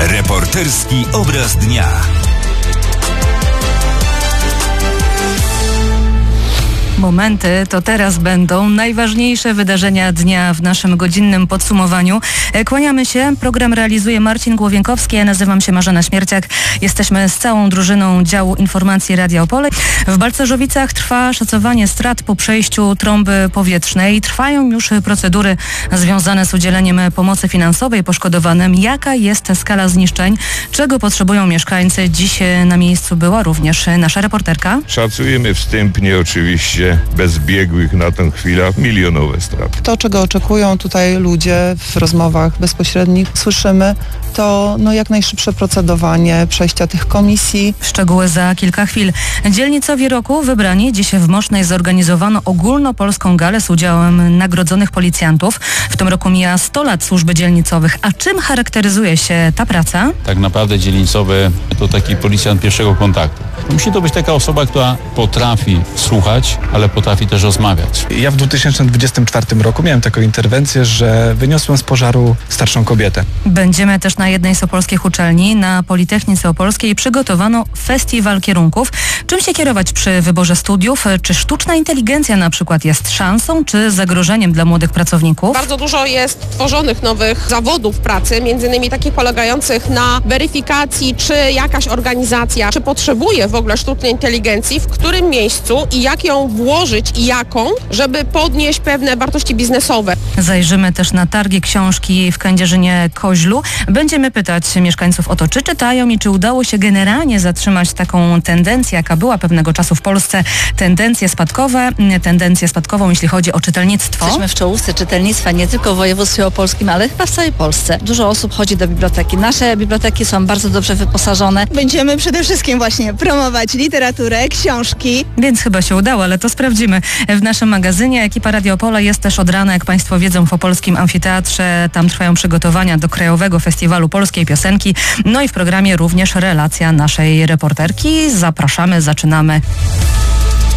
Reporterski obraz dnia. Momenty to teraz będą najważniejsze wydarzenia dnia w naszym godzinnym podsumowaniu. Kłaniamy się. Program realizuje Marcin Głowienkowski. Ja nazywam się Marzena Śmierciak. Jesteśmy z całą drużyną działu informacji Radia Opole. W Balcerzowicach trwa szacowanie strat po przejściu trąby powietrznej. Trwają już procedury związane z udzieleniem pomocy finansowej poszkodowanym. Jaka jest skala zniszczeń? Czego potrzebują mieszkańcy? Dziś na miejscu była również nasza reporterka. Szacujemy wstępnie oczywiście bez biegłych na tę chwilę milionowe straty. To, czego oczekują tutaj ludzie w rozmowach bezpośrednich, słyszymy, to jak najszybsze procedowanie, przejścia tych komisji. Szczegóły za kilka chwil. Dzielnicowi roku wybrani. Dziś w Mosznej zorganizowano ogólnopolską galę z udziałem nagrodzonych policjantów. W tym roku mija 100 lat służby dzielnicowych. A czym charakteryzuje się ta praca? Tak naprawdę dzielnicowy to taki policjant pierwszego kontaktu. Musi to być taka osoba, która potrafi słuchać, ale potrafi też rozmawiać. Ja w 2024 roku miałem taką interwencję, że wyniosłem z pożaru starszą kobietę. Będziemy też na jednej z opolskich uczelni. Na Politechnice Opolskiej przygotowano festiwal kierunków. Czym się kierować przy wyborze studiów? Czy sztuczna inteligencja na przykład jest szansą, czy zagrożeniem dla młodych pracowników? Bardzo dużo jest tworzonych nowych zawodów pracy, między innymi takich polegających na weryfikacji, czy jakaś organizacja, czy potrzebuje w ogóle sztucznej inteligencji, w którym miejscu i jak ją włożyć i jaką, żeby podnieść pewne wartości biznesowe. Zajrzymy też na targi książki w Kędzierzynie-Koźlu. Będziemy pytać mieszkańców o to, czy czytają i czy udało się generalnie zatrzymać taką tendencję, jaka była pewnego czasu w Polsce, tendencję spadkową, jeśli chodzi o czytelnictwo. Jesteśmy w czołówce czytelnictwa nie tylko w województwie opolskim, ale chyba w całej Polsce. Dużo osób chodzi do biblioteki. Nasze biblioteki są bardzo dobrze wyposażone. Będziemy przede wszystkim właśnie promować literaturę, książki. Więc chyba się udało, ale to sprawdzimy. W naszym magazynie ekipa Radio Opola jest też od rana, jak Państwo wiedzą, w Opolskim Amfiteatrze. Tam trwają przygotowania do Krajowego Festiwalu Polskiej Piosenki. No i w programie również relacja naszej reporterki. Zapraszamy, zaczynamy.